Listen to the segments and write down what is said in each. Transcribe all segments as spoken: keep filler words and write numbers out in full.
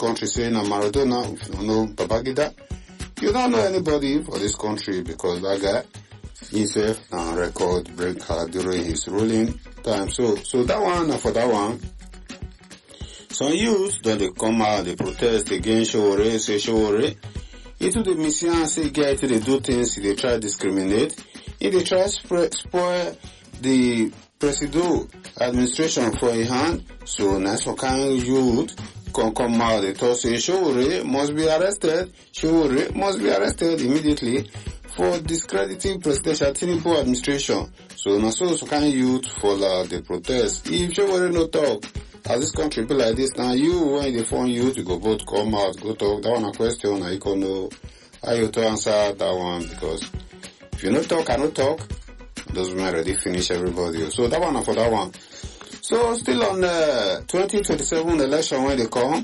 country saying na Maradona, if you don't know Babangida, you don't know anybody for this country because that guy himself na record breaker during his ruling time. So, so that one, and for that one, some youth don dey come out, dey protest against Sowore, say Sowore, it to the mission, say guy to dey do things, they try discriminate, if they try spread, spoil the Presido administration for a hand, so nice for kind youth can come out, they talk say Sowore must be arrested, Sowore must be arrested immediately for discrediting presidential Tinubu administration. So now so so kind youth follow the protest. If Sowore no talk, as this country be like this, now you when they phone you to go vote, come out, go talk. That one a question, now you can know how you to answer that one, because if you no talk, I no talk, doesn't matter, they finish everybody. So that one for that one. So still on the twenty twenty-seven election when they come,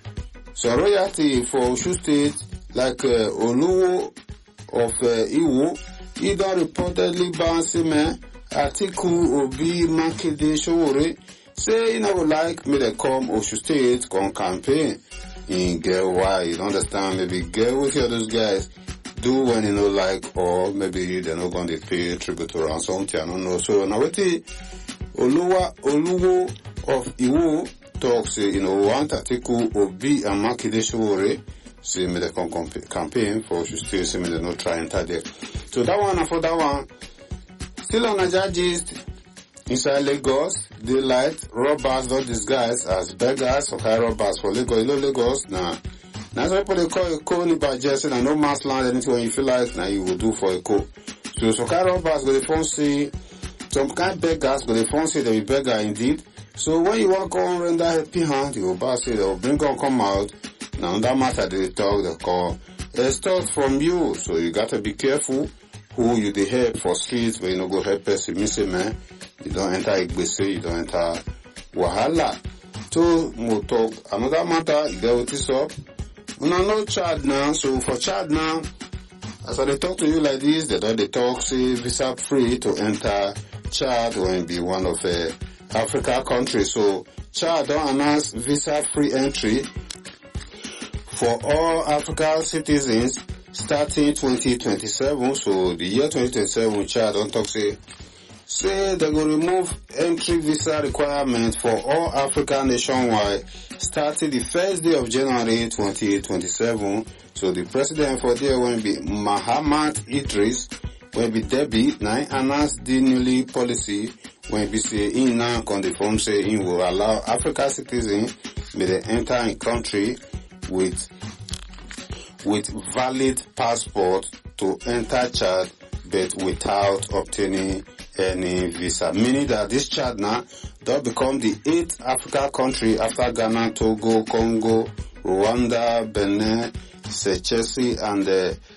so royalty for Osun State, like uh, Oluwo of uh, Iwo, he don reportedly ban Sime, Atiku, Obi, Makinde, Sowore, say you know like me they come Osun State come campaign in get why, you don't understand, maybe get with you those guys do when you know like, or maybe they're not going to pay tribute or something, I don't know. So now what the Oluwa, Oluwo of Iwo talk say, you know, want Atiku, Obi and Makinde Sowore, say me they come campaign for Osun State, say me they not try enter there. So that one and for that one, still on Naija gist, inside Lagos, daylight, robbers don't disguise as beggars, okay, robbers for Lagos, you know Lagos, nah. That's why people they call a co by Jesse and no mass land, anything when you feel like now you will do for a co. So so kind of robbers go the phone say some kind beggars go the phone say they will beggar indeed. So when you walk on render happy hand, you will pass it or bring on come out. Now that matter they talk, they call it's talk from you. So you gotta be careful who you they help for streets where you no go help person missing man. You don't enter Igbese, you don't enter Wahala. So more talk another matter, you get what is up. We no know Chad now, so for Chad now, as I they talk to you like this, they don't they talk, say visa free to enter Chad when be one of the Africa countries. So Chad don't announce visa free entry for all African citizens starting twenty twenty-seven. So the year twenty twenty-seven, Chad don't talk say, say they will remove entry visa requirement for all African nationwide starting the first day of January twenty twenty-seven. So the president for there will be Mahamat Idris, will be Debbie, now announced the newly policy when be say in now confirm say he will allow African citizens may they enter in country with with valid passport to enter Chad but without obtaining any visa, meaning that this Chad now will become the eighth African country after Ghana, Togo, Congo, Rwanda, Benin, Seychelles, and uh,